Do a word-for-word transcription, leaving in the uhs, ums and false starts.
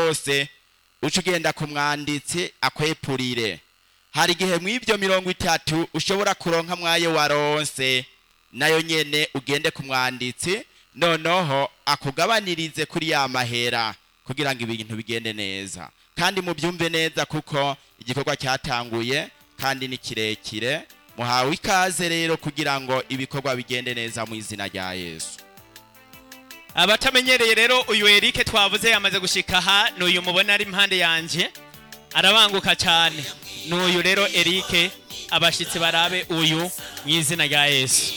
yose uca ugenda ku mwanditsi akwepurire. Hari igihe mw'ibyo mirongo itatu ushobora kuronka mwayo waronse, nayo nyene ugende ku mwanditsi noneho akugabanirize kuri ya mahera kugira ngo ibintu bigende neza. Kandi mubyumve neza kuko igikorwa cyatanguye kandi ni kirekire. Muhawe ikaze rero kugira ngo ibikorwa bigende neza mu izina rya Yesu. Abatamenyereye rero uyu Eric twavuze yamaze gushika aha, n'uyu mubona ari impande yanje arabanguka cyane. N'uyu rero Eric, abashitsi barabe uyu mu izina rya Yesu.